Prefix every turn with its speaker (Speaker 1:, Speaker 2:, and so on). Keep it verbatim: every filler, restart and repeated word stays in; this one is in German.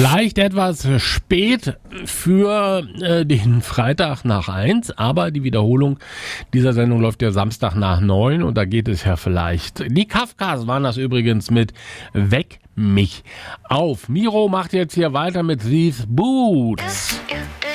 Speaker 1: Vielleicht etwas spät für äh, den Freitag nach eins, aber die Wiederholung dieser Sendung läuft ja Samstag nach neun und da geht es ja vielleicht. Die Kafkas waren das übrigens mit Weck mich auf. Miro macht jetzt hier weiter mit These Boots.